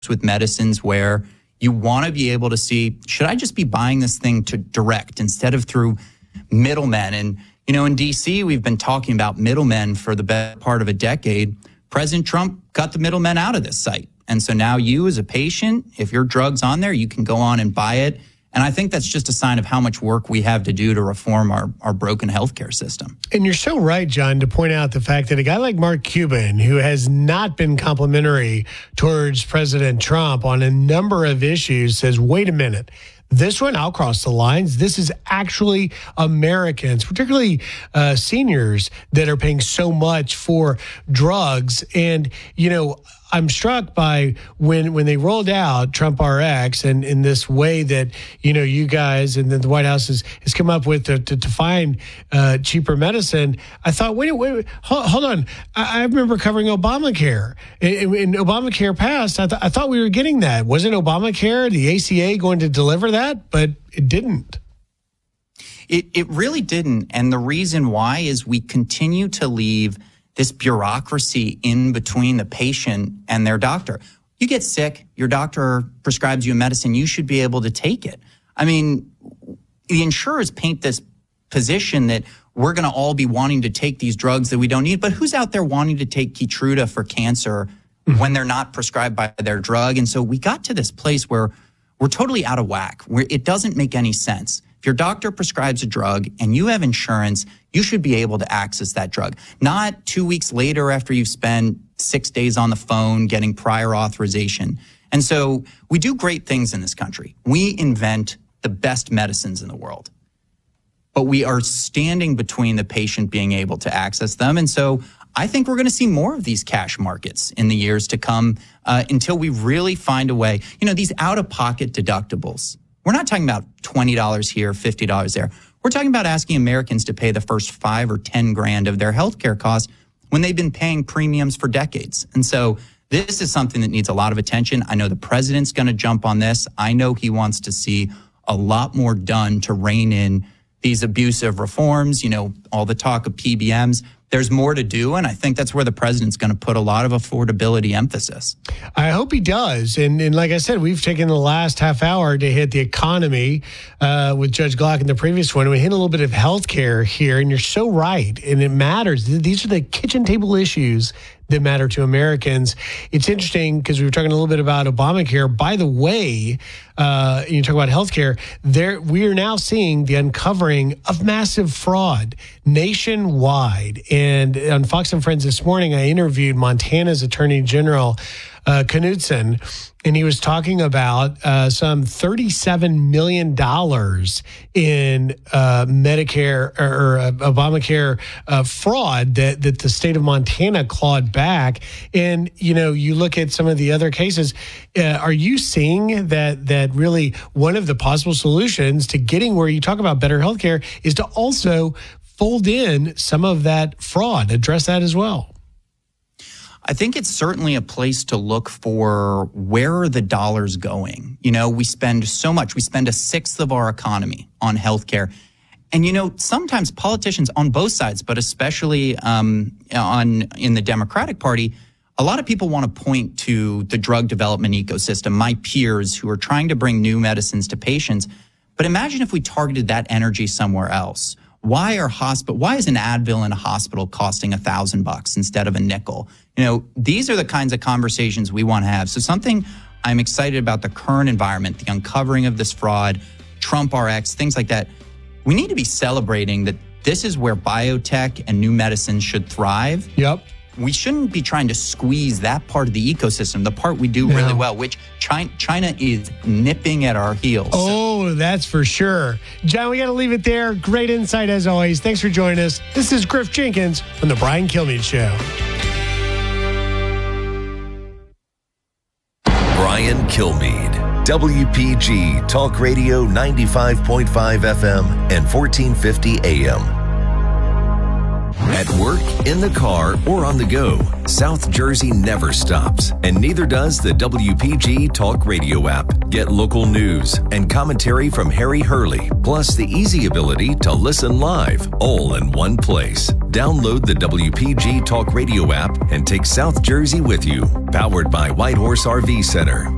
with medicines where you want to be able to see, should I just be buying this thing to direct instead of through middlemen? And, in D.C., we've been talking about middlemen for the better part of a decade. President Trump cut the middlemen out of this site. And so now you as a patient, if your drug's on there, you can go on and buy it. And I think that's just a sign of how much work we have to do to reform our broken healthcare system. And you're so right, John, to point out the fact that a guy like Mark Cuban, who has not been complimentary towards President Trump on a number of issues, says, wait a minute. This one, I'll cross the lines. This is actually Americans, particularly seniors, that are paying so much for drugs. And, I'm struck by when they rolled out Trump RX and in this way that, you guys and then the White House has come up with to find cheaper medicine. I thought, wait, hold on. I remember covering Obamacare. When Obamacare passed, I thought we were getting that. Wasn't Obamacare, the ACA, going to deliver that? But it didn't. It really didn't. And the reason why is we continue to leave this bureaucracy in between the patient and their doctor. You get sick, your doctor prescribes you a medicine, you should be able to take it. I mean, the insurers paint this position that we're going to all be wanting to take these drugs that we don't need. But who's out there wanting to take Keytruda for cancer when they're not prescribed by their drug? And so we got to this place where we're totally out of whack, where it doesn't make any sense. If your doctor prescribes a drug and you have insurance, you should be able to access that drug. Not 2 weeks later after you've spent 6 days on the phone getting prior authorization. And so we do great things in this country. We invent the best medicines in the world. But we are standing between the patient being able to access them. And so I think we're going to see more of these cash markets in the years to come until we really find a way. These out-of-pocket deductibles. We're not talking about $20 here, $50 there. We're talking about asking Americans to pay the first $5 or $10,000 of their healthcare costs when they've been paying premiums for decades. And so this is something that needs a lot of attention. I know the president's going to jump on this. I know he wants to see a lot more done to rein in these abusive reforms, all the talk of PBMs. There's more to do, and I think that's where the president's going to put a lot of affordability emphasis. I hope he does. And like I said, we've taken the last half hour to hit the economy with Judge Glock in the previous one. We hit a little bit of healthcare here, and you're so right, and it matters. These are the kitchen table issues that matter to Americans. It's interesting because we were talking a little bit about Obamacare. By the way, you talk about healthcare, we are now seeing the uncovering of massive fraud nationwide. And on Fox and Friends this morning, I interviewed Montana's Attorney General Knudsen, and he was talking about some $37 million in Medicare or Obamacare fraud that the state of Montana clawed back. And, you look at some of the other cases. Are you seeing that really one of the possible solutions to getting where you talk about better healthcare is to also fold in some of that fraud, address that as well? I think it's certainly a place to look for where are the dollars going. We spend so much. We spend a sixth of our economy on healthcare. And, sometimes politicians on both sides, but especially in the Democratic Party, a lot of people want to point to the drug development ecosystem, my peers who are trying to bring new medicines to patients. But imagine if we targeted that energy somewhere else. Why is an Advil in a hospital costing $1,000 instead of a nickel? These are the kinds of conversations we want to have. So something I'm excited about the current environment, the uncovering of this fraud, Trump RX, things like that. We need to be celebrating that this is where biotech and new medicines should thrive. Yep. We shouldn't be trying to squeeze that part of the ecosystem, the part we do really well, which China is nipping at our heels. Oh, that's for sure. John, we got to leave it there. Great insight as always. Thanks for joining us. This is Griff Jenkins from The Brian Kilmeade Show. Brian Kilmeade, WPG Talk Radio 95.5 FM and 1450 AM. At work, in the car, or on the go, South Jersey never stops, and neither does the WPG Talk Radio app. Get local news and commentary from Harry Hurley, plus the easy ability to listen live, all in one place. Download the WPG Talk Radio app and take South Jersey with you. Powered by Whitehorse RV Center.